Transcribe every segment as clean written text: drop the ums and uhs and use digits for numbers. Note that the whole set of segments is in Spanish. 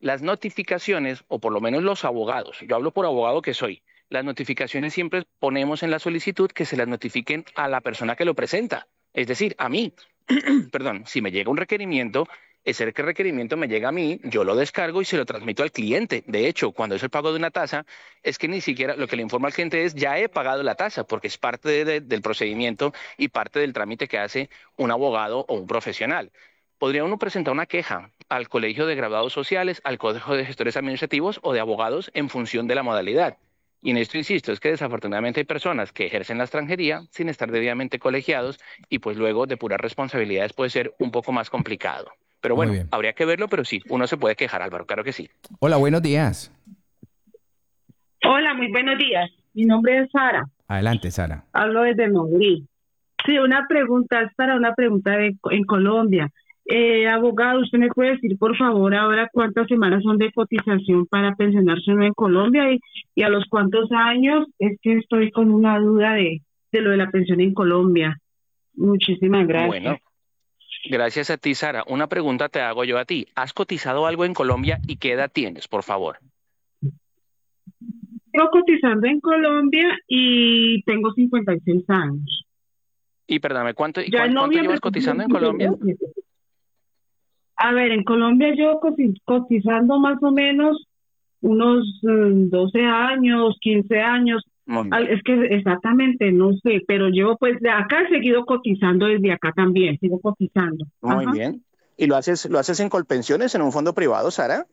las notificaciones, o por lo menos los abogados, yo hablo por abogado que soy, las notificaciones siempre ponemos en la solicitud que se las notifiquen a la persona que lo presenta, es decir, a mí. Perdón, si me llega un requerimiento, ese requerimiento me llega a mí, yo lo descargo y se lo transmito al cliente. De hecho, cuando es el pago de una tasa, es que ni siquiera lo que le informa al cliente es ya he pagado la tasa, porque es parte del procedimiento y parte del trámite que hace un abogado o un profesional. Podría uno presentar una queja al Colegio de Graduados Sociales, al Colegio de Gestores Administrativos o de Abogados en función de la modalidad. Y en esto insisto, es que desafortunadamente hay personas que ejercen la extranjería sin estar debidamente colegiados y pues luego depurar responsabilidades puede ser un poco más complicado. Pero Muy bueno, bien. habría que verlo, pero sí, uno se puede quejar, Álvaro, claro que sí. Hola, buenos días. Hola, muy buenos días. Mi nombre es Sara. Adelante, Sara. Hablo desde Madrid. Sí, una pregunta, es para una pregunta en Colombia. Abogado, ¿usted me puede decir, por favor, ahora cuántas semanas son de cotización para pensionarse uno en Colombia y a los cuántos años? Es que estoy con una duda de lo de la pensión en Colombia. Muchísimas gracias. Bueno, gracias a ti, Sara. Una pregunta te hago yo a ti. ¿Has cotizado algo en Colombia y qué edad tienes, por favor? Estoy cotizando en Colombia y tengo 56 años. Y perdóname, Ya en cuánto noviembre llevas cumplí cotizando en Colombia? 57. A ver, en Colombia yo cotizando más o menos unos 12 años, 15 años. Muy bien, Es que exactamente no sé, pero yo pues de acá he seguido cotizando desde acá también, sigo cotizando. muy Ajá. bien. ¿Y lo haces en Colpensiones, en un fondo privado, Sara?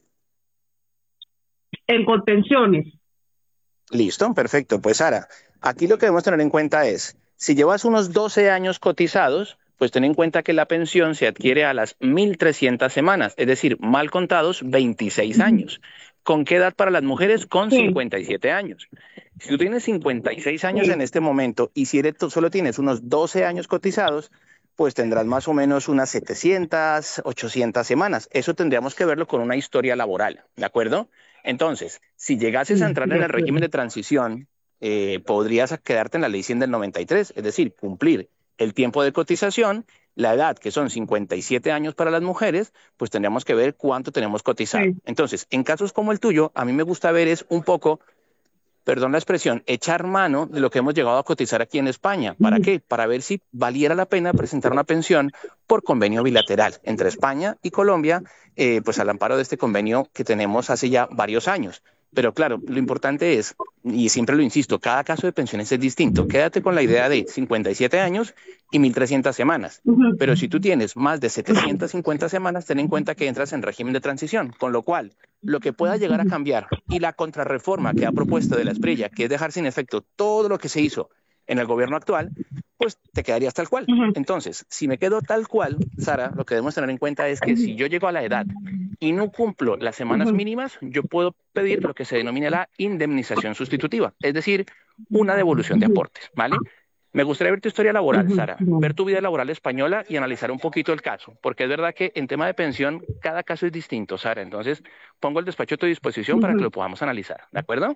En Colpensiones. Listo, perfecto. Pues Sara, aquí lo que debemos tener en cuenta es, si llevas unos 12 años cotizados, pues ten en cuenta que la pensión se adquiere a las 1.300 semanas, es decir, mal contados 26 Ujú. años. ¿Con qué edad para las mujeres? Con Sí, 57 años. Si tú tienes 56 años en sí. este momento y si tú solo tienes unos 12 años cotizados, pues tendrás más o menos unas 700, 800 semanas. Eso tendríamos que verlo con una historia laboral, ¿de acuerdo? Entonces, si llegases a Sí, entrar de en el régimen acuerdo. de transición, podrías quedarte en la ley 100 del 93, es decir, cumplir el tiempo de cotización, la edad, que son 57 años para las mujeres, pues tendríamos que ver cuánto tenemos cotizado. Sí. Entonces, en casos como el tuyo, a mí me gusta ver es un poco, perdón la expresión, echar mano de lo que hemos llegado a cotizar aquí en España. ¿Para Ujú. qué? Para ver si valiera la pena presentar una pensión por convenio bilateral entre España y Colombia, pues al amparo de este convenio que tenemos hace ya varios años. Pero claro, lo importante es, y siempre lo insisto, cada caso de pensiones es distinto. Quédate con la idea de 57 años y 1.300 semanas. Ujú. Pero si tú tienes más de 750 semanas, ten en cuenta que entras en régimen de transición, con lo cual lo que pueda llegar a Ujú. cambiar y la contrarreforma que ha propuesto de la Espriella, que es dejar sin efecto todo lo que se hizo en el gobierno actual, pues te quedarías tal cual. Ujú. Entonces, si me quedo tal cual, Sara, lo que debemos tener en cuenta es que si yo llego a la edad y no cumplo las semanas Ujú. mínimas, yo puedo pedir lo que se denomina la indemnización sustitutiva, es decir, una devolución de Ujú. aportes, ¿vale? Me gustaría ver tu historia laboral, Ujú. Sara, Vale. ver tu vida laboral española y analizar un poquito el caso, porque es verdad que en tema de pensión cada caso es distinto, Sara. Entonces, pongo el despacho a tu disposición para que Ujú. lo podamos analizar, ¿de acuerdo?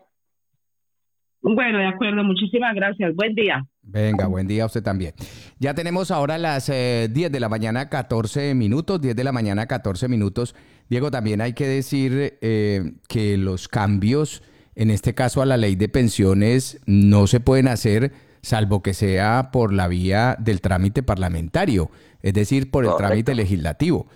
Bueno, de acuerdo, muchísimas gracias. Buen día. Venga, buen día a usted también. Ya tenemos ahora las 10 de la mañana, 14 minutos, 10 de la mañana, 14 minutos. Diego, también hay que decir que los cambios, en este caso a la ley de pensiones, no se pueden hacer salvo que sea por la vía del trámite parlamentario, es decir, por el trámite Correcto. legislativo.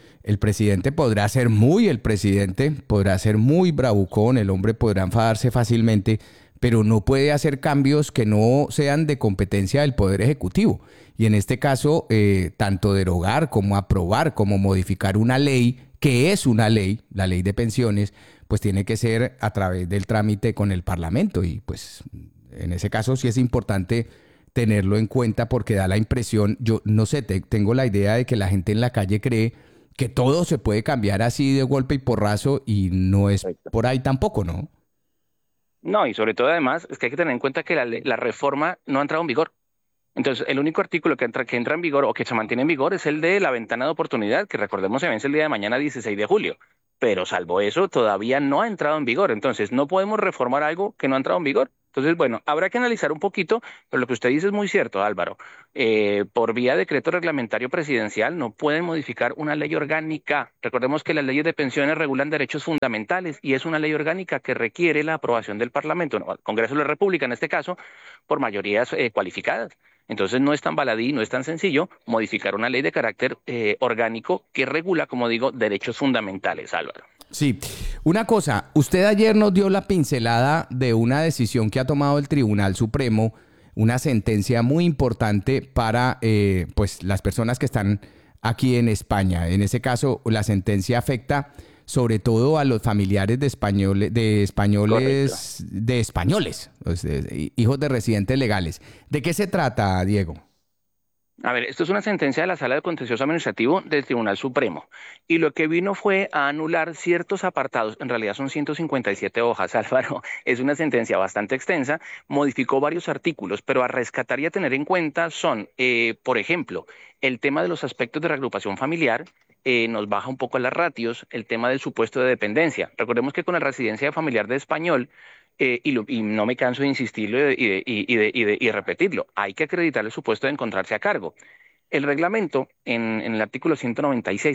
El presidente podrá ser muy bravucón, el hombre podrá enfadarse fácilmente, pero no puede hacer cambios que no sean de competencia del Poder Ejecutivo. Y en este caso, tanto derogar como aprobar, como modificar una ley, que es una ley, la ley de pensiones, pues tiene que ser a través del trámite con el Parlamento. Y pues en ese caso sí es importante tenerlo en cuenta porque da la impresión, yo no sé, tengo la idea de que la gente en la calle cree que todo se puede cambiar así de golpe y porrazo y no es Correcto. por ahí tampoco, ¿no? No, y sobre todo además es que hay que tener en cuenta que la reforma no ha entrado en vigor. Entonces, el único artículo que entra en vigor o que se mantiene en vigor es el de la ventana de oportunidad, que recordemos se vence el día de mañana 16 de julio. Pero salvo eso, todavía no ha entrado en vigor. Entonces, no podemos reformar algo que no ha entrado en vigor. Entonces, bueno, habrá que analizar un poquito, pero lo que usted dice es muy cierto, Álvaro. Por vía de decreto reglamentario presidencial no pueden modificar una ley orgánica. Recordemos que las leyes de pensiones regulan derechos fundamentales y es una ley orgánica que requiere la aprobación del Parlamento, no, el Congreso de la República en este caso, por mayorías cualificadas. Entonces no es tan baladí, no es tan sencillo modificar una ley de carácter orgánico que regula, como digo, derechos fundamentales, Álvaro. Sí, una cosa, usted ayer nos dio la pincelada de una decisión que ha tomado el Tribunal Supremo, una sentencia muy importante para pues las personas que están aquí en España. En ese caso, la sentencia afecta sobre todo a los familiares Correcto. de españoles, o sea, hijos de residentes legales. ¿De qué se trata, Diego? A ver, esto es una sentencia de la Sala de Contencioso Administrativo del Tribunal Supremo y lo que vino fue a anular ciertos apartados, en realidad son 157 hojas, Álvaro, es una sentencia bastante extensa, modificó varios artículos, pero a rescatar y a tener en cuenta son, por ejemplo, el tema de los aspectos de reagrupación familiar, nos baja un poco las ratios, el tema del supuesto de dependencia. Recordemos que con la residencia familiar de español, y no me canso de insistirlo y repetirlo, hay que acreditar el supuesto de encontrarse a cargo. El reglamento, en el artículo 196,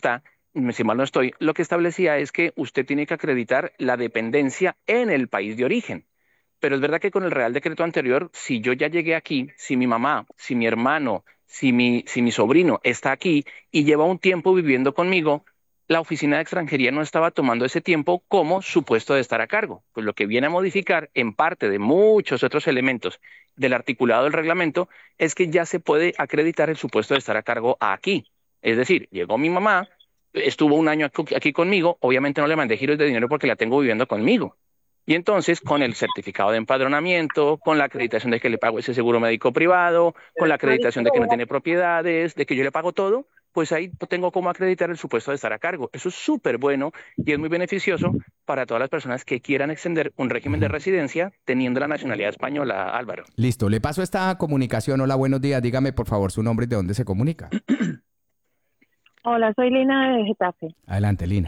si mal no estoy, lo que establecía es que usted tiene que acreditar la dependencia en el país de origen. Pero es verdad que con el Real Decreto anterior, si yo ya llegué aquí, si mi mamá, si mi hermano, si mi sobrino está aquí y lleva un tiempo viviendo conmigo, la Oficina de Extranjería no estaba tomando ese tiempo como supuesto de estar a cargo. Pues lo que viene a modificar, en parte de muchos otros elementos del articulado del reglamento, es que ya se puede acreditar el supuesto de estar a cargo aquí. Es decir, llegó mi mamá, estuvo un año aquí conmigo, obviamente no le mandé giros de dinero porque la tengo viviendo conmigo. Y entonces, con el certificado de empadronamiento, con la acreditación de que le pago ese seguro médico privado, con la acreditación de que no tiene propiedades, de que yo le pago todo, pues ahí tengo cómo acreditar el supuesto de estar a cargo. Eso es súper bueno y es muy beneficioso para todas las personas que quieran extender un régimen de Ujú. residencia teniendo la nacionalidad española, Álvaro. Listo, le paso esta comunicación. Hola, buenos días. Dígame, por favor, su nombre y de dónde se comunica. Hola, soy Lina de Getafe. Adelante, Lina.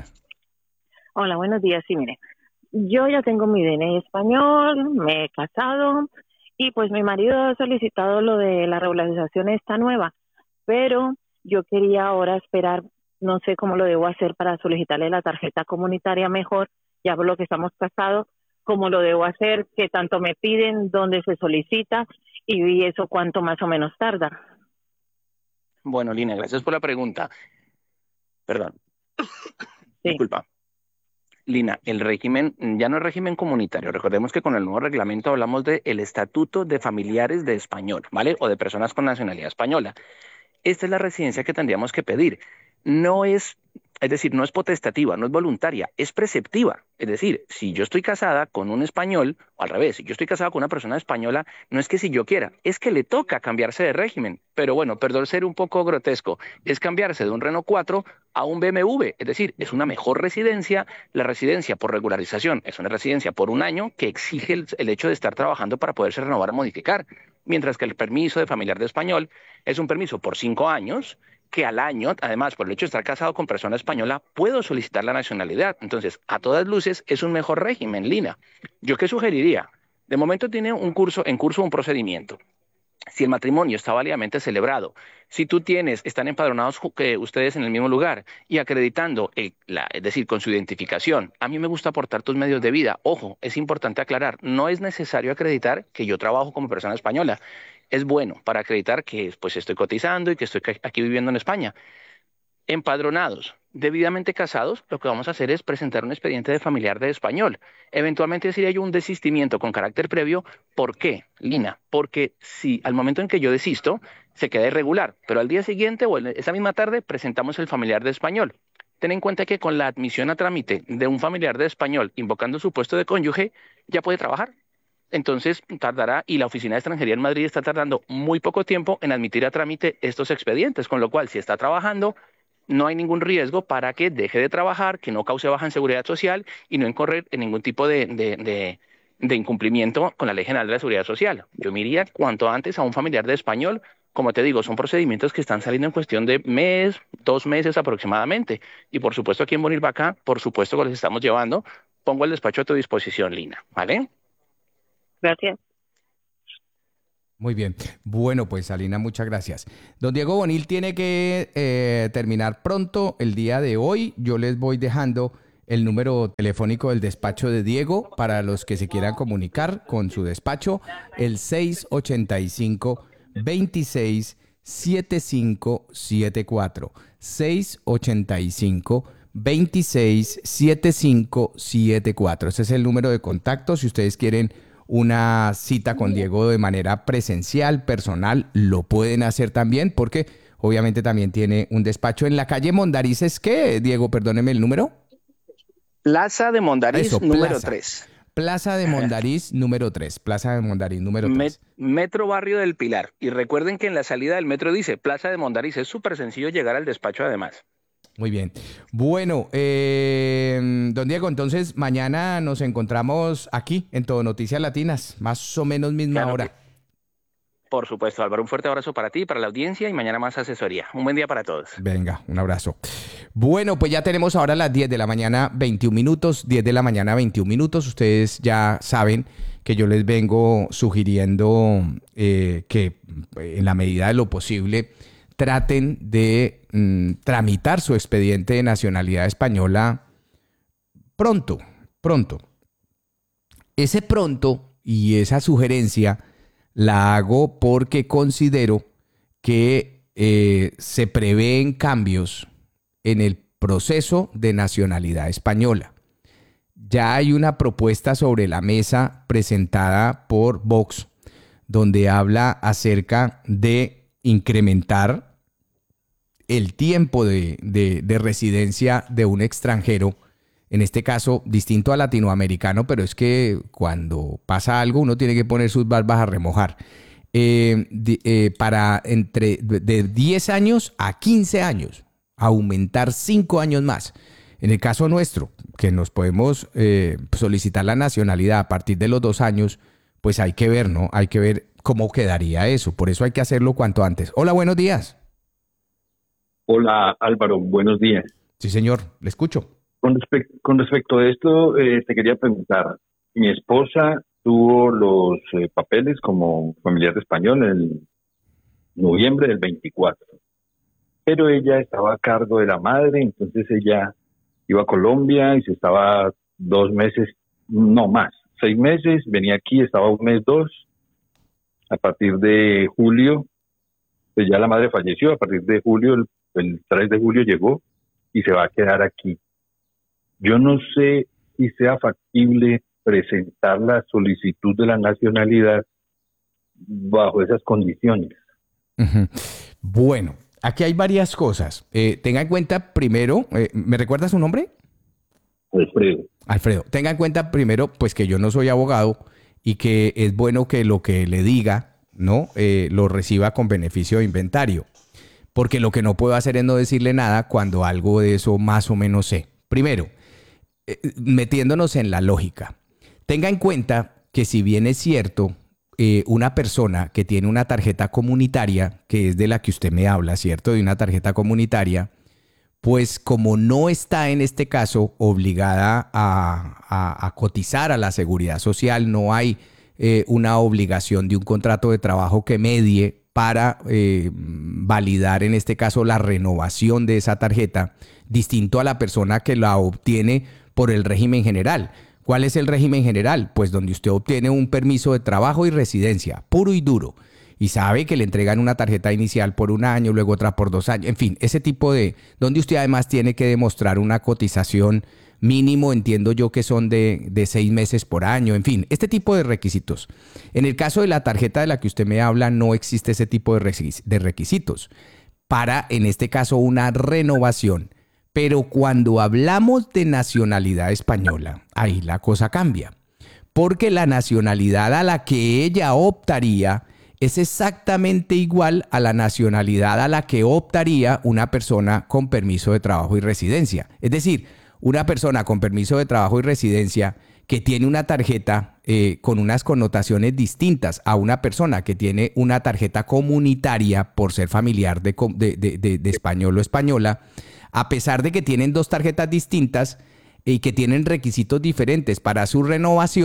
Hola, buenos días. Sí, mire, yo ya tengo mi DNI español, me he casado y pues mi marido ha solicitado lo de la regularización esta nueva, pero yo quería ahora esperar, no sé cómo lo debo hacer para solicitarle la tarjeta comunitaria mejor, ya por lo que estamos casados, cómo lo debo hacer, qué tanto me piden, dónde se solicita y eso cuánto más o menos tarda. Bueno, Lina, gracias por la pregunta. Perdón, Sí. disculpa. Lina, el régimen ya no es régimen comunitario. Recordemos que con el nuevo reglamento hablamos del Estatuto de Familiares de Español, ¿vale? O de personas con nacionalidad española. Esta es la residencia que tendríamos que pedir. No es decir, no es potestativa, no es voluntaria, es preceptiva. Es decir, si yo estoy casada con un español, o al revés, si yo estoy casada con una persona española, no es que si yo quiera, es que le toca cambiarse de régimen. Pero bueno, perdón ser un poco grotesco, es cambiarse de un Renault 4 a un BMW. Es decir, es una mejor residencia. La residencia por regularización es una residencia por un año que exige el hecho de estar trabajando para poderse renovar o modificar. Mientras que el permiso de familiar de español es un permiso por 5 años que al año, además, por el hecho de estar casado con persona española, puedo solicitar la nacionalidad. Entonces, a todas luces, es un mejor régimen, Lina. ¿Yo qué sugeriría? De momento tiene en curso un procedimiento. Si el matrimonio está válidamente celebrado, si están empadronados ustedes en el mismo lugar y acreditando, es decir, con su identificación, a mí me gusta aportar tus medios de vida. Ojo, es importante aclarar, no es necesario acreditar que yo trabajo como persona española. Es bueno para acreditar que pues estoy cotizando y que estoy aquí viviendo en España. Empadronados, debidamente casados, lo que vamos a hacer es presentar un expediente de familiar de español. Eventualmente sería yo un desistimiento con carácter previo. ¿Por qué, Lina? Porque si al momento en que yo desisto, se queda irregular, pero al día siguiente o esa misma tarde presentamos el familiar de español. Ten en cuenta que con la admisión a trámite de un familiar de español invocando su puesto de cónyuge, ya puede trabajar. Entonces tardará, y la Oficina de Extranjería en Madrid está tardando muy poco tiempo en admitir a trámite estos expedientes, con lo cual si está trabajando, no hay ningún riesgo para que deje de trabajar, que no cause baja en seguridad social y no incurrir en ningún tipo de incumplimiento con la Ley General de la Seguridad Social. Yo me iría cuanto antes a un familiar de español. Como te digo, son procedimientos que están saliendo en cuestión de mes, 2 meses aproximadamente. Y por supuesto aquí en Bonirvaca, por supuesto que los estamos llevando. Pongo el despacho a tu disposición, Lina, ¿vale? Gracias. Muy bien. Bueno, pues Alina, muchas gracias. Don Diego Bonil tiene que terminar pronto el día de hoy. Yo les voy dejando el número telefónico del despacho de Diego para los que se quieran comunicar con su despacho, el 685-267574. 685-267574. Ese es el número de contacto. Si ustedes quieren una cita con Diego de manera presencial, personal, lo pueden hacer también, porque obviamente también tiene un despacho en la calle Mondariz. ¿Qué, Diego? Perdóneme el número. Plaza de Mondariz, Eso, número 3. Plaza de Mondariz, número 3. Plaza de Mondariz, número 3. Metro Barrio del Pilar. Y recuerden que en la salida del metro dice Plaza de Mondariz. Es súper sencillo llegar al despacho además. Muy bien. Bueno, don Diego, entonces mañana nos encontramos aquí en Todo Noticias Latinas, más o menos misma Claro hora. Por supuesto, Álvaro, un fuerte abrazo para ti y para la audiencia y mañana más asesoría. Un buen día para todos. Venga, un abrazo. Bueno, pues ya tenemos ahora las 10 de la mañana, 21 minutos, 10 de la mañana, 21 minutos. Ustedes ya saben que yo les vengo sugiriendo que en la medida de lo posible traten de tramitar su expediente de nacionalidad española pronto. Ese pronto y esa sugerencia la hago porque considero que se prevén cambios en el proceso de nacionalidad española. Ya hay una propuesta sobre la mesa presentada por Vox, donde habla acerca de incrementar el tiempo de residencia de un extranjero, en este caso distinto al latinoamericano, pero es que cuando pasa algo uno tiene que poner sus barbas a remojar, para de 10 años a 15 años, aumentar 5 años más. En el caso nuestro, que nos podemos solicitar la nacionalidad a partir de los 2 años, pues hay que ver, ¿no? Hay que ver cómo quedaría eso. Por eso hay que hacerlo cuanto antes. Hola, buenos días. Hola Álvaro, buenos días. Sí, señor, le escucho. Con respecto a esto, te quería preguntar, mi esposa tuvo los papeles como familiar español en noviembre del 24, pero ella estaba a cargo de la madre, entonces ella iba a Colombia y se estaba 2 meses, no más, 6 meses, venía aquí, estaba 1 mes, 2, a partir de julio, pues ya la madre falleció, a partir de julio, el 3 de julio llegó y se va a quedar aquí. Yo no sé si sea factible presentar la solicitud de la nacionalidad bajo esas condiciones. Uh-huh. Bueno, aquí hay varias cosas. Tenga en cuenta primero, ¿me recuerda su nombre? Alfredo. Tenga en cuenta primero, pues que yo no soy abogado y que es bueno que lo que le diga, ¿no? Lo reciba con beneficio de inventario. Porque lo que no puedo hacer es no decirle nada cuando algo de eso más o menos sé. Primero, metiéndonos en la lógica. Tenga en cuenta que si bien es cierto, una persona que tiene una tarjeta comunitaria, que es de la que usted me habla, ¿cierto? De una tarjeta comunitaria, pues como no está en este caso obligada a cotizar a la seguridad social, no hay una obligación de un contrato de trabajo que medie para validar en este caso la renovación de esa tarjeta, distinto a la persona que la obtiene por el régimen general. ¿Cuál es el régimen general? Pues donde usted obtiene un permiso de trabajo y residencia, puro y duro, y sabe que le entregan una tarjeta inicial por 1 año, luego otra por 2 años, en fin, ese tipo de, donde usted además tiene que demostrar una cotización mínimo, entiendo yo que son de 6 meses por año, en fin, este tipo de requisitos. En el caso de la tarjeta de la que usted me habla, no existe ese tipo de requisitos para, en este caso, una renovación. Pero cuando hablamos de nacionalidad española, ahí la cosa cambia. Porque la nacionalidad a la que ella optaría es exactamente igual a la nacionalidad a la que optaría una persona con permiso de trabajo y residencia. Es decir, una persona con permiso de trabajo y residencia que tiene una tarjeta con unas connotaciones distintas a una persona que tiene una tarjeta comunitaria por ser familiar de español o española, a pesar de que tienen 2 tarjetas distintas y que tienen requisitos diferentes para su renovación,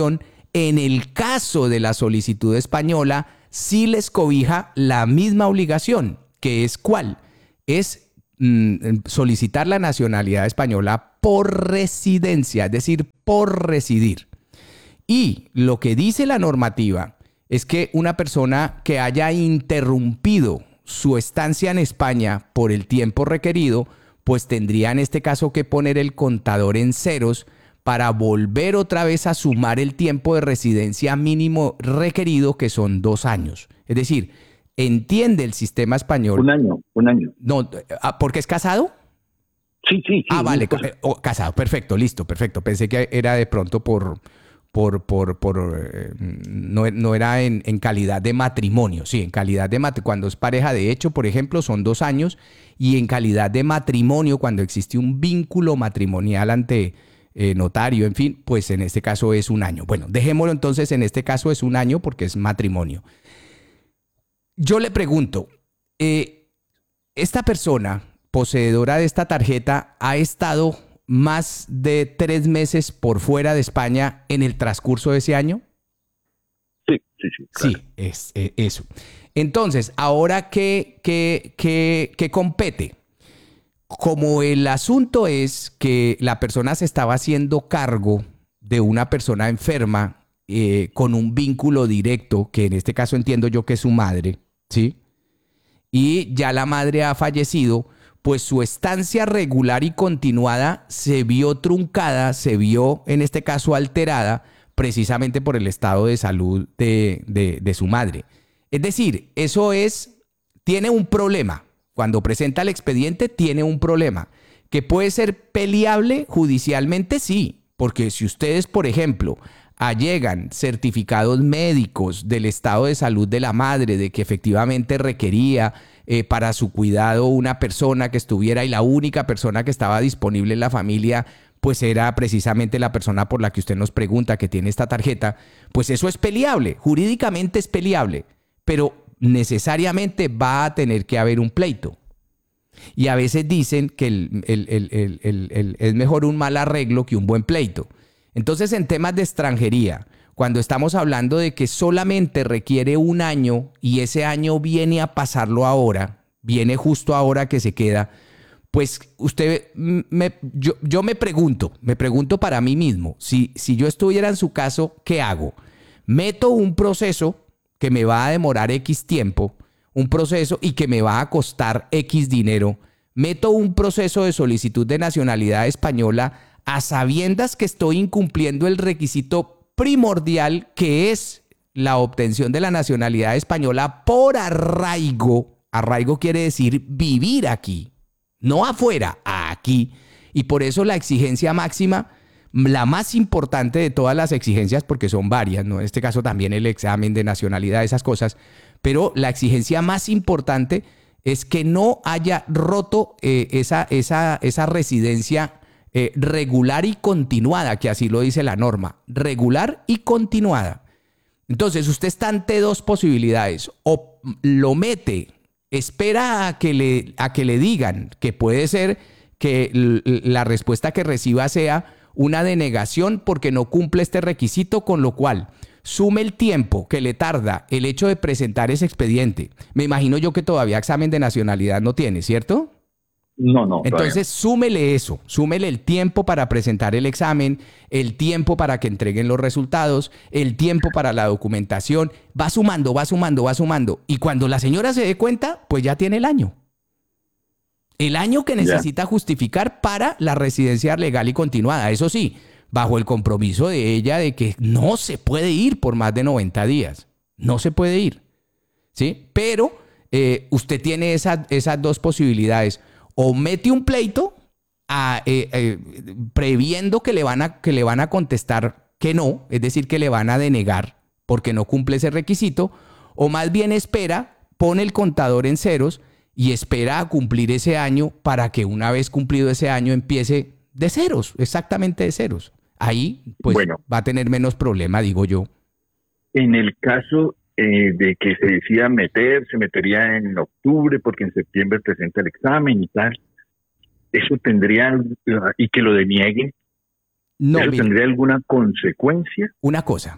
En el caso de la solicitud española, sí les cobija la misma obligación, que es ¿cuál? Es solicitar la nacionalidad española por residencia, es decir, por residir. Y lo que dice la normativa es que una persona que haya interrumpido su estancia en España por el tiempo requerido, pues tendría en este caso que poner el contador en ceros para volver otra vez a sumar el tiempo de residencia mínimo requerido, que son 2 años. Es decir, entiende el sistema español. Un año. No, ¿porque es casado? Sí. Vale, casado, perfecto, listo, perfecto. Pensé que era de pronto no era en calidad de matrimonio. Sí, en calidad de matrimonio, cuando es pareja de hecho, por ejemplo, son 2 años, y en calidad de matrimonio, cuando existe un vínculo matrimonial ante notario, en fin, pues en este caso es 1 año. Bueno, dejémoslo entonces, en este caso es 1 año porque es matrimonio. Yo le pregunto, esta persona poseedora de esta tarjeta ha estado más de 3 meses por fuera de España en el transcurso de ese año. Sí, claro. Sí, es eso. Entonces, ahora ¿qué compete? Como el asunto es que la persona se estaba haciendo cargo de una persona enferma con un vínculo directo, que en este caso entiendo yo que es su madre, ¿sí? Y ya la madre ha fallecido, pues su estancia regular y continuada se vio truncada, se vio en este caso alterada, precisamente por el estado de salud de su madre. Es decir, tiene un problema. Cuando presenta el expediente tiene un problema. ¿Que puede ser peleable judicialmente? Sí, porque si ustedes, por ejemplo, allegan certificados médicos del estado de salud de la madre, de que efectivamente requería para su cuidado una persona que estuviera, y la única persona que estaba disponible en la familia pues era precisamente la persona por la que usted nos pregunta, que tiene esta tarjeta, pues eso es peleable, jurídicamente es peleable, pero necesariamente va a tener que haber un pleito. Y a veces dicen que es mejor un mal arreglo que un buen pleito. Entonces, en temas de extranjería, cuando estamos hablando de que solamente requiere 1 año y ese año viene a pasarlo ahora, viene justo ahora que se queda, pues yo me pregunto para mí mismo, si yo estuviera en su caso, ¿qué hago? Meto un proceso que me va a demorar X tiempo, un proceso y que me va a costar X dinero, meto un proceso de solicitud de nacionalidad española a sabiendas que estoy incumpliendo el requisito primordial, que es la obtención de la nacionalidad española por arraigo. Arraigo quiere decir vivir aquí, no afuera, aquí. Y por eso la exigencia máxima, la más importante de todas las exigencias, porque son varias, ¿no? En este caso también el examen de nacionalidad, esas cosas, pero la exigencia más importante es que no haya roto esa residencia regular y continuada, que así lo dice la norma, regular y continuada. Entonces, usted está ante 2 posibilidades: o lo mete, espera a que le digan, que puede ser que la respuesta que reciba sea una denegación porque no cumple este requisito, con lo cual sume el tiempo que le tarda el hecho de presentar ese expediente. Me imagino yo que todavía examen de nacionalidad no tiene, ¿cierto? No. Entonces, súmele eso, súmele el tiempo para presentar el examen, el tiempo para que entreguen los resultados, el tiempo para la documentación. Va sumando. Y cuando la señora se dé cuenta, pues ya tiene el año. El año que necesita justificar para la residencia legal y continuada. Eso sí, bajo el compromiso de ella de que no se puede ir por más de 90 días. No se puede ir, ¿sí? Pero usted tiene esas 2 posibilidades. O mete un pleito previendo que le van a contestar que no, es decir, que le van a denegar porque no cumple ese requisito, o más bien espera, pone el contador en ceros y espera a cumplir ese año para que una vez cumplido ese año empiece de ceros, exactamente de ceros. Ahí pues va a tener menos problema, digo yo. En el caso de que se decida se metería en octubre porque en septiembre presenta el examen y tal, eso tendría, y que lo denieguen. No, ¿Eso mire, tendría alguna consecuencia? una cosa.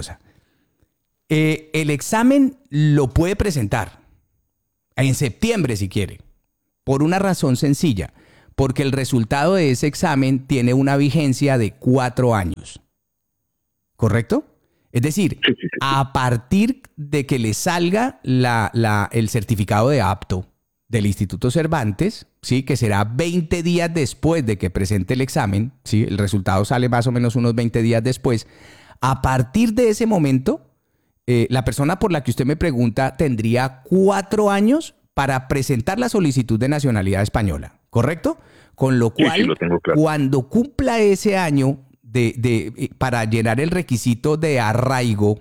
El examen lo puede presentar en septiembre si quiere, por una razón sencilla, porque el resultado de ese examen tiene una vigencia de 4 años. ¿Correcto? Es decir, Sí, sí, sí. a partir de que le salga el certificado de apto del Instituto Cervantes, ¿sí? Que será 20 días después de que presente el examen, ¿sí? El resultado sale más o menos unos 20 días después. A partir de ese momento, la persona por la que usted me pregunta tendría 4 años para presentar la solicitud de nacionalidad española, ¿correcto? Con lo Sí, cual, sí, lo tengo claro. cuando cumpla ese año para llenar el requisito de arraigo,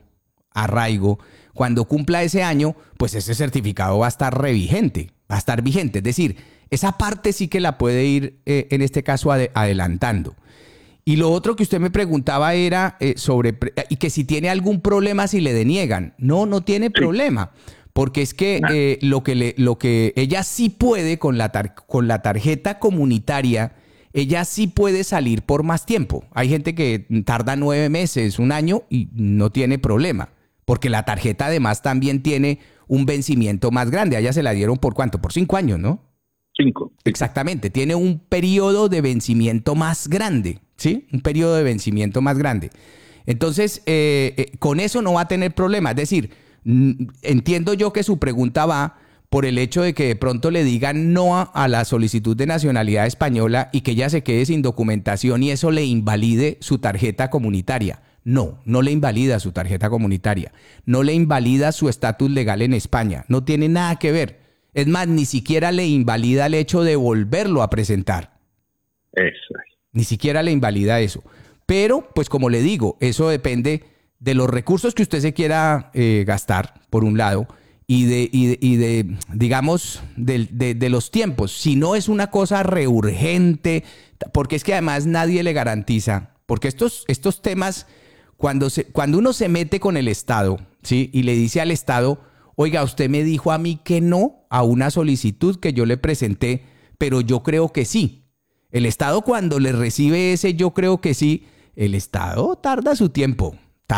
cuando cumpla ese año, pues ese certificado va a estar vigente. Es decir, esa parte sí que la puede ir, en este caso, adelantando. Y lo otro que usted me preguntaba era y que si tiene algún problema si le deniegan. No tiene problema, porque es que lo que ella sí puede con la tarjeta comunitaria, ella sí puede salir por más tiempo. Hay gente que tarda 9 meses, 1 año y no tiene problema, porque la tarjeta además también tiene un vencimiento más grande. A ella se la dieron ¿por cuánto? Por 5 años, ¿no? 5. Exactamente, tiene un periodo de vencimiento más grande, ¿sí? Un periodo de vencimiento más grande. Entonces, con eso no va a tener problema. Es decir, entiendo yo que su pregunta va por el hecho de que de pronto le digan no a la solicitud de nacionalidad española y que ella se quede sin documentación y eso le invalide su tarjeta comunitaria. No le invalida su tarjeta comunitaria, no le invalida su estatus legal en España, no tiene nada que ver. Es más, ni siquiera le invalida el hecho de volverlo a presentar. Eso es. Ni siquiera le invalida eso. Pero, pues como le digo, eso depende de los recursos que usted se quiera gastar, por un lado, y digamos, de los tiempos. Si no es una cosa reurgente, porque es que además nadie le garantiza, porque estos temas, cuando uno se mete con el Estado, ¿sí? Y le dice al Estado, oiga, usted me dijo a mí que no a una solicitud que yo le presenté, pero yo creo que sí. El Estado cuando le recibe ese yo creo que sí, el Estado tarda su tiempo.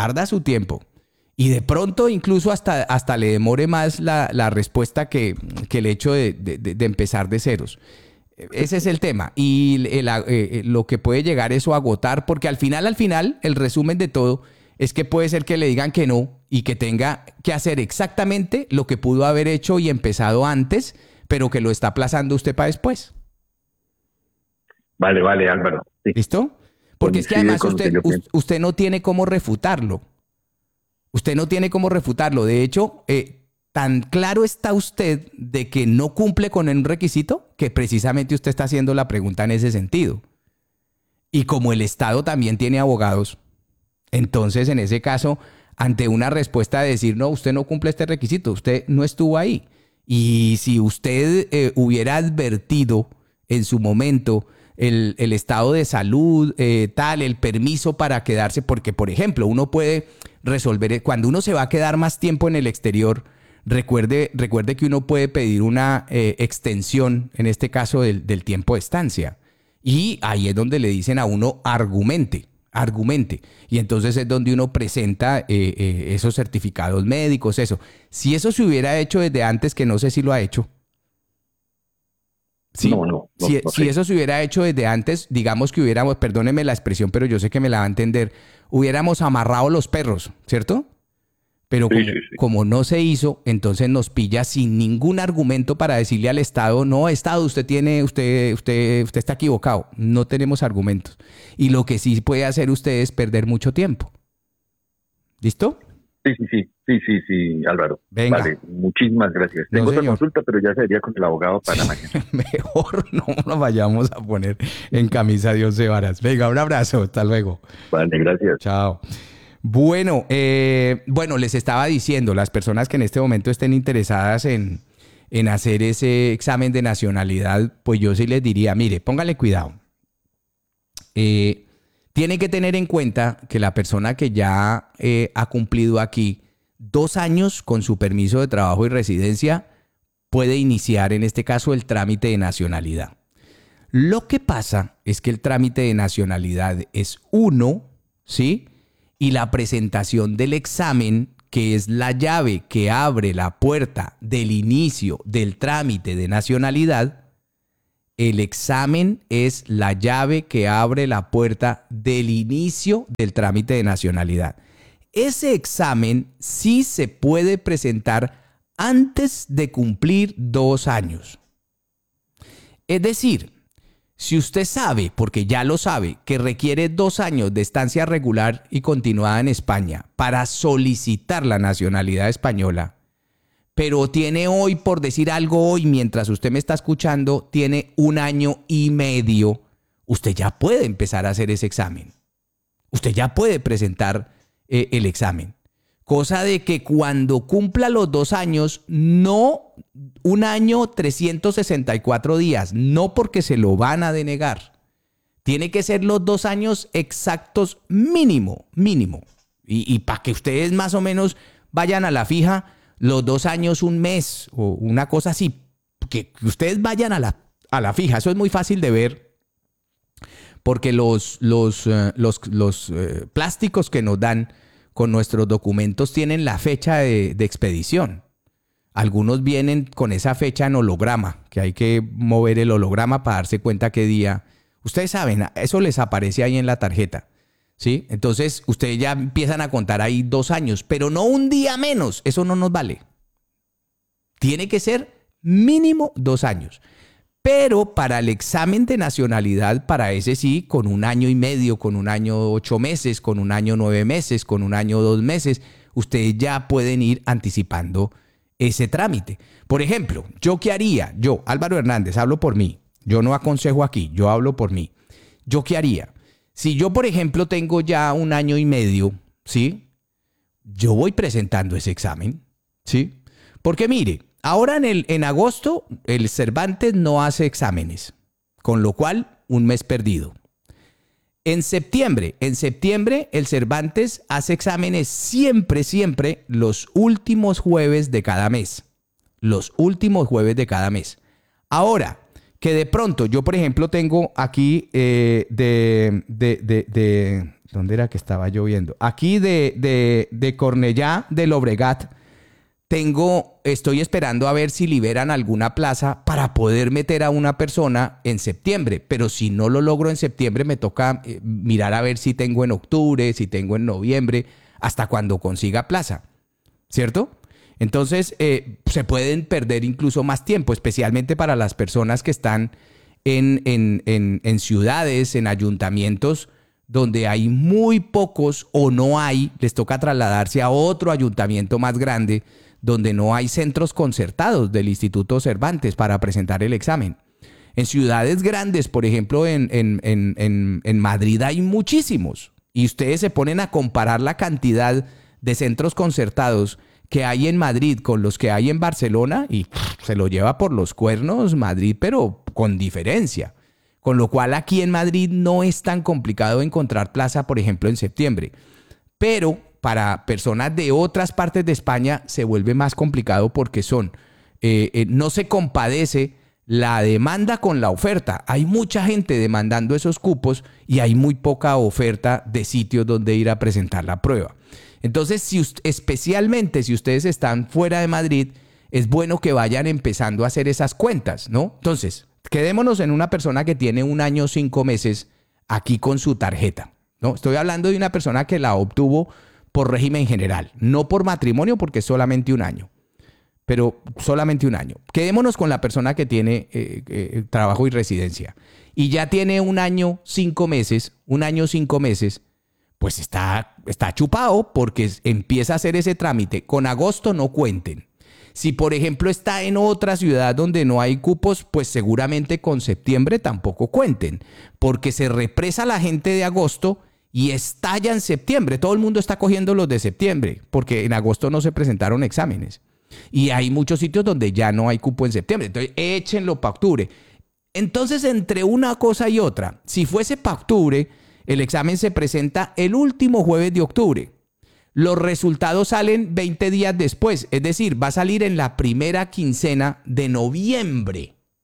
Y de pronto incluso hasta le demore más la respuesta que el hecho de empezar de ceros. Ese es el tema. Y lo que puede llegar eso a agotar, porque al final, el resumen de todo es que puede ser que le digan que no y que tenga que hacer exactamente lo que pudo haber hecho y empezado antes, pero que lo está aplazando usted para después. Vale, Álvaro. Sí. ¿Listo? Porque es que además Coincide con lo que yo pienso. usted no tiene cómo refutarlo. De hecho, tan claro está usted de que no cumple con un requisito que precisamente usted está haciendo la pregunta en ese sentido. Y como el Estado también tiene abogados, entonces en ese caso, ante una respuesta de decir, no, usted no cumple este requisito, usted no estuvo ahí. Y si usted hubiera advertido en su momento el estado de salud, el permiso para quedarse, porque por ejemplo uno puede resolver, cuando uno se va a quedar más tiempo en el exterior, recuerde que uno puede pedir una extensión, en este caso del tiempo de estancia, y ahí es donde le dicen a uno argumente, y entonces es donde uno presenta esos certificados médicos, eso. Si eso se hubiera hecho desde antes, que no sé si lo ha hecho. ¿Sí? No Si eso se hubiera hecho desde antes, digamos que hubiéramos, perdóneme la expresión, pero yo sé que me la va a entender, hubiéramos amarrado los perros, ¿cierto? Pero Sí. como no se hizo, entonces nos pilla sin ningún argumento para decirle al Estado, no, Estado, usted está equivocado. No tenemos argumentos. Y lo que sí puede hacer usted es perder mucho tiempo. ¿Listo? Sí, Álvaro. Venga. Vale, muchísimas gracias. No, Tengo otra señor. consulta, pero ya sería con el abogado para mañana. Mejor no nos vayamos a poner en camisa de 11 varas. Venga, un abrazo. Hasta luego. Vale, gracias. Chao. Bueno, les estaba diciendo, las personas que en este momento estén interesadas en hacer ese examen de nacionalidad, pues yo sí les diría, mire, póngale cuidado. Tiene que tener en cuenta que la persona que ya ha cumplido aquí 2 años con su permiso de trabajo y residencia puede iniciar, en este caso, el trámite de nacionalidad. Lo que pasa es que el trámite de nacionalidad es uno, ¿sí? Y la presentación del examen, que es la llave que abre la puerta del inicio del trámite de nacionalidad, el examen es la llave que abre la puerta del inicio del trámite de nacionalidad. Ese examen sí se puede presentar antes de cumplir 2 años. Es decir, si usted sabe, porque ya lo sabe, que requiere 2 años de estancia regular y continuada en España para solicitar la nacionalidad española, pero tiene hoy, por decir algo hoy, mientras usted me está escuchando, tiene 1 año y medio, usted ya puede empezar a hacer ese examen. Usted ya puede presentar el examen. Cosa de que cuando cumpla los 2 años, no 1 año 364 días, no porque se lo van a denegar. Tiene que ser los 2 años exactos mínimo. Y para que ustedes más o menos vayan a la fija, los 2 años, 1 mes o una cosa así, que ustedes vayan a la fija. Eso es muy fácil de ver porque los plásticos que nos dan con nuestros documentos tienen la fecha de expedición. Algunos vienen con esa fecha en holograma, que hay que mover el holograma para darse cuenta qué día. Ustedes saben, eso les aparece ahí en la tarjeta, ¿sí? Entonces, ustedes ya empiezan a contar ahí 2 años, pero no un día menos. Eso no nos vale. Tiene que ser mínimo 2 años. Pero para el examen de nacionalidad, para ese sí, con 1 año y medio, con 1 año 8 meses, con 1 año 9 meses, con 1 año 2 meses, ustedes ya pueden ir anticipando ese trámite. Por ejemplo, ¿yo qué haría? Yo, Álvaro Hernández, hablo por mí. Yo no aconsejo aquí, yo hablo por mí. ¿Yo qué haría? Si yo, por ejemplo, tengo ya 1 año y medio, ¿sí? Yo voy presentando ese examen, ¿sí? Porque mire, ahora en agosto el Cervantes no hace exámenes, con lo cual 1 mes perdido. En septiembre el Cervantes hace exámenes siempre los últimos jueves de cada mes. Los últimos jueves de cada mes. Ahora, que de pronto yo, por ejemplo, tengo aquí ¿dónde era que estaba yo viendo? Aquí de Cornellá de Llobregat. Estoy esperando a ver si liberan alguna plaza para poder meter a una persona en septiembre, pero si no lo logro en septiembre me toca mirar a ver si tengo en octubre, si tengo en noviembre, hasta cuando consiga plaza, ¿cierto? Entonces se pueden perder incluso más tiempo, especialmente para las personas que están en ciudades, en ayuntamientos donde hay muy pocos o no hay, les toca trasladarse a otro ayuntamiento más grande donde no hay centros concertados del Instituto Cervantes para presentar el examen. En ciudades grandes, por ejemplo, en Madrid hay muchísimos. Y ustedes se ponen a comparar la cantidad de centros concertados que hay en Madrid con los que hay en Barcelona y se lo lleva por los cuernos Madrid, pero con diferencia. Con lo cual aquí en Madrid no es tan complicado encontrar plaza, por ejemplo, en septiembre. Pero para personas de otras partes de España se vuelve más complicado porque no se compadece la demanda con la oferta. Hay mucha gente demandando esos cupos y hay muy poca oferta de sitios donde ir a presentar la prueba. Entonces, especialmente si ustedes están fuera de Madrid, es bueno que vayan empezando a hacer esas cuentas, ¿no? Entonces, quedémonos en una persona que tiene 1 año 5 meses aquí con su tarjeta, ¿no? Estoy hablando de una persona que la obtuvo por régimen general, no por matrimonio porque es solamente 1 año, pero solamente 1 año. Quedémonos con la persona que tiene trabajo y residencia y ya tiene 1 año 5 meses, 1 año 5 meses, pues está chupado porque empieza a hacer ese trámite. Con agosto no cuenten. Si, por ejemplo, está en otra ciudad donde no hay cupos, pues seguramente con septiembre tampoco cuenten, porque se represa la gente de agosto y estalla en septiembre. Todo el mundo está cogiendo los de septiembre, porque en agosto no se presentaron exámenes. Y hay muchos sitios donde ya no hay cupo en septiembre. Entonces, échenlo para octubre. Entonces, entre una cosa y otra, si fuese para octubre, el examen se presenta el último jueves de octubre. Los resultados salen 20 días después, es decir, va a salir en la primera quincena de noviembre.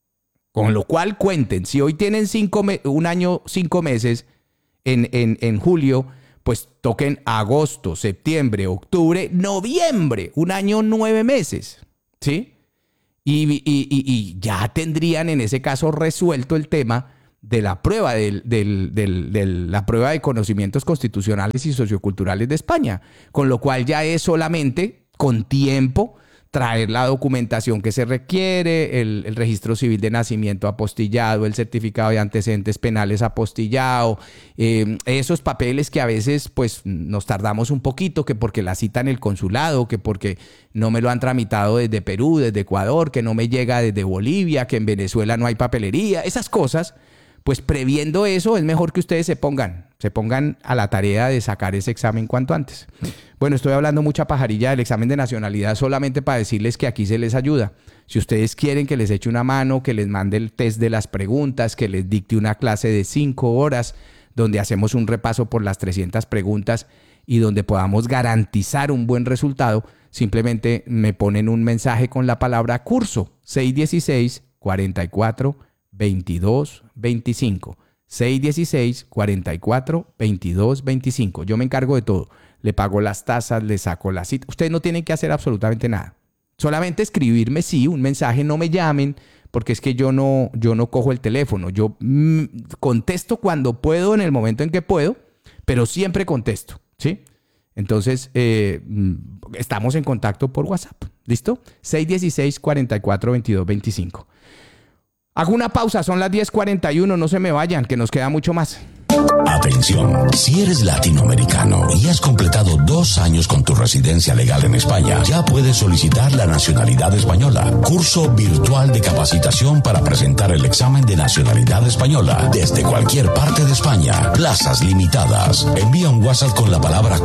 Con lo cual cuenten, si hoy tienen 1 año, 5 meses, en julio, pues toquen agosto, septiembre, octubre, noviembre, 1 año, 9 meses, ¿sí? Y ya tendrían en ese caso resuelto el tema de la prueba la prueba de conocimientos constitucionales y socioculturales de España, con lo cual ya es solamente con tiempo traer la documentación que se requiere, el registro civil de nacimiento apostillado, el certificado de antecedentes penales apostillado, esos papeles que a veces pues nos tardamos un poquito, que porque la cita en el consulado, que porque no me lo han tramitado desde Perú, desde Ecuador, que no me llega desde Bolivia, que en Venezuela no hay papelería, esas cosas, pues previendo eso es mejor que ustedes se pongan a la tarea de sacar ese examen cuanto antes. Bueno, estoy hablando mucha pajarilla del examen de nacionalidad solamente para decirles que aquí se les ayuda. Si ustedes quieren que les eche una mano, que les mande el test de las preguntas, que les dicte una clase de 5 horas donde hacemos un repaso por las 300 preguntas y donde podamos garantizar un buen resultado, simplemente me ponen un mensaje con la palabra curso 616-44-22-25. 616-44-22-25. Yo me encargo de todo. Le pago las tasas, le saco la cita. Ustedes no tienen que hacer absolutamente nada. Solamente escribirme, sí, un mensaje, no me llamen, porque es que yo no cojo el teléfono. Yo contesto cuando puedo, en el momento en que puedo, pero siempre contesto, ¿sí? Entonces, estamos en contacto por WhatsApp. ¿Listo? 616-44-22-25. Hago una pausa, son las 10:41, no se me vayan, que nos queda mucho más. Atención, si eres latinoamericano y has completado 2 años con tu residencia legal en España, ya puedes solicitar la nacionalidad española. Curso virtual de capacitación para presentar el examen de nacionalidad española desde cualquier parte de España. Plazas limitadas. Envía un WhatsApp con la palabra